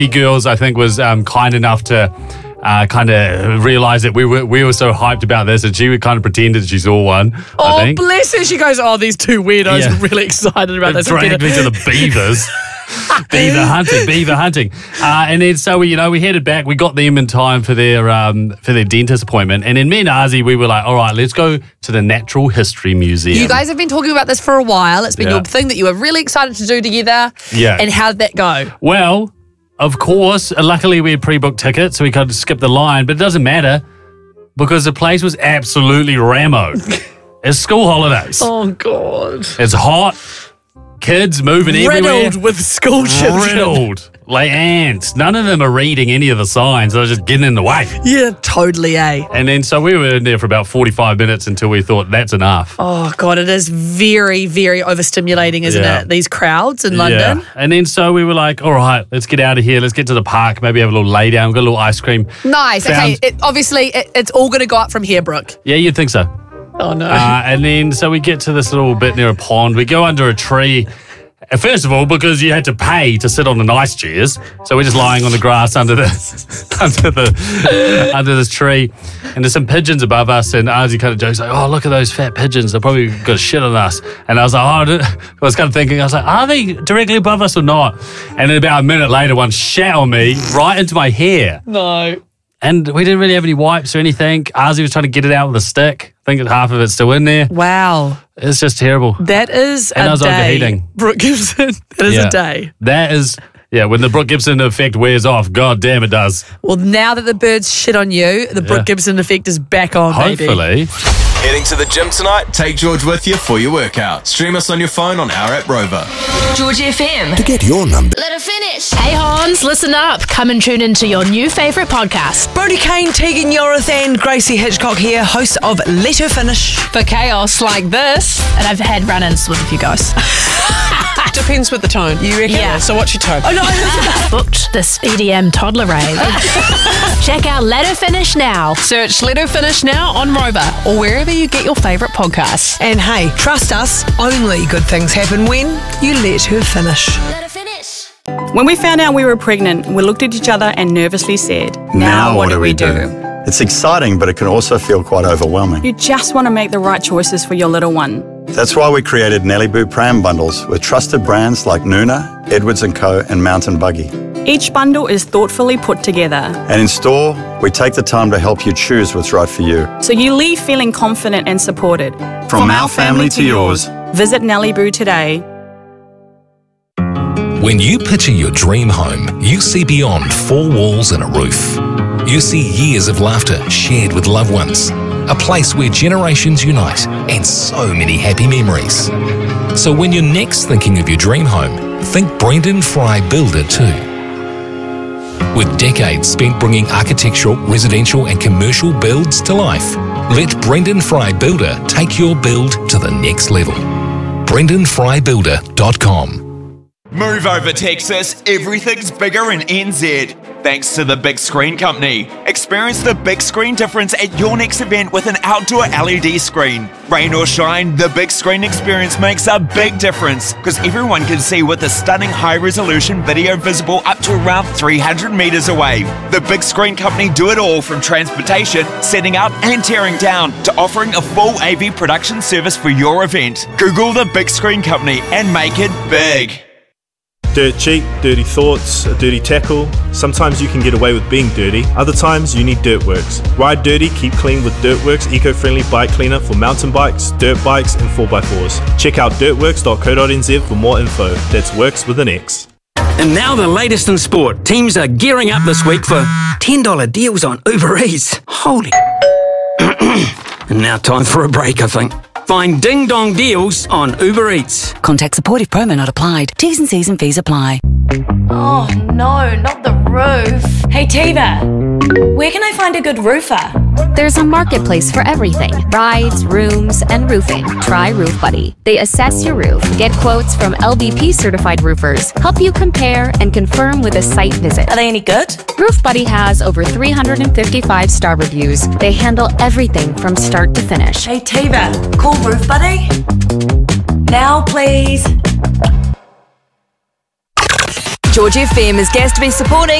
girls, I think, was kind enough to kind of realize that we were so hyped about this, and she kind of pretended she saw one. I think. Bless her. She goes, these two weirdos are really excited about this. Dragged me to the beavers. Beaver hunting. And then so we headed back. We got them in time for their dentist appointment. And then me and Ozzy, we were like, all right, let's go to the Natural History Museum. You guys have been talking about this for a while. It's been your thing that you were really excited to do together. Yeah. And how did that go? Well, of course, luckily we had pre-booked tickets, so we could skip the line. But it doesn't matter because the place was absolutely rammo. It's school holidays. Oh, God. It's hot. Kids moving everywhere. Riddled with school children. Riddled. Like ants. None of them are reading any of the signs. They're just getting in the way. Yeah, totally, eh? And then so we were in there for about 45 minutes until we thought that's enough. Oh, God, it is very, very overstimulating, isn't it? These crowds in London. Yeah. And then so we were like, all right, let's get out of here. Let's get to the park. Maybe have a little lay down. Got a little ice cream. Nice. Okay, obviously, it's all going to go up from here, Brooke. Yeah, you'd think so. Oh, no. And then so we get to this little bit near a pond. We go under a tree. First of all, because you had to pay to sit on the nice chairs, so we're just lying on the grass under this tree, and there's some pigeons above us. And Ozzy kind of jokes like, "Oh, look at those fat pigeons! They're probably got shit on us." And I was like, I was kind of thinking, I was like, are they directly above us or not? And then about a minute later, one shat on me right into my hair. No. And we didn't really have any wipes or anything. Ozzy was trying to get it out with a stick. I think half of it's still in there. Wow. It's just terrible. That is and a I was day. overheating. Brooke Gibson, that is a day. That is, when the Brooke Gibson effect wears off, god damn it does. Well, now that the birds shit on you, the Brooke Gibson effect is back on, Hopefully. baby. Heading to the gym tonight? Take George with you for your workout. Stream us on your phone on our app Rover. George FM. To get your number. Let her finish. Hey Hans, listen up. Come and tune into your new favourite podcast. Brodie Kane, Tegan Yorath and Gracie Hitchcock here, hosts of Let Her Finish. For chaos like this. And I've had run-ins with a few guys. Depends with the tone. You reckon? Yeah. So what's your tone? Oh, no, I booked this EDM toddler rave. Check out Let Her Finish now. Search Let Her Finish now on Rover or wherever you get your favourite podcasts. And hey, trust us, only good things happen when you let her finish. Let her finish. When we found out we were pregnant, we looked at each other and nervously said, Now what do we do? It's exciting, but it can also feel quite overwhelming. You just want to make the right choices for your little one. That's why we created Nelly Boo Pram Bundles with trusted brands like Nuna, Edwards & Co and Mountain Buggy. Each bundle is thoughtfully put together, And in store, we take the time to help you choose what's right for you. so you leave feeling confident and supported. From our family to yours. Visit Nelly Boo today. When you picture your dream home, you see beyond four walls and a roof. You see years of laughter shared with loved ones, a place where generations unite, and so many happy memories. So when you're next thinking of your dream home, think Brendan Fry Builder too. With decades spent bringing architectural, residential and commercial builds to life, let Brendan Fry Builder take your build to the next level. BrendanFryBuilder.com. Move over, Texas. Everything's bigger in NZ. Thanks to the Big Screen Company. Experience the big screen difference at your next event with an outdoor LED screen. Rain or shine, the big screen experience makes a big difference because everyone can see with a stunning high-resolution video visible up to around 300 meters away. The Big Screen Company do it all from transportation, setting up and tearing down to offering a full AV production service for your event. Google the Big Screen Company and make it big. Dirt cheap, dirty thoughts, a dirty tackle. Sometimes you can get away with being dirty, other times you need Dirtworks. Ride dirty, keep clean with Dirtworks eco-friendly bike cleaner for mountain bikes, dirt bikes and 4x4s. Check out dirtworks.co.nz for more info. That's works with an X. And now the latest in sport. Teams are gearing up this week for $10 deals on Uber Eats. Holy. And now time for a break, I think. Find Ding Dong deals on Uber Eats. Contact supportive promo not applied. T's and C's and fees apply. Oh no, not the roof. Hey Tiva, where can I find a good roofer? There's a marketplace for everything. Rides, rooms, and roofing. Try Roof Buddy. They assess your roof, get quotes from LBP certified roofers, help you compare and confirm with a site visit. Are they any good? Roof Buddy has over 355 star reviews. They handle everything from start to finish. Hey Tiva, call Roof Buddy. Now please. George FM is guest to be supporting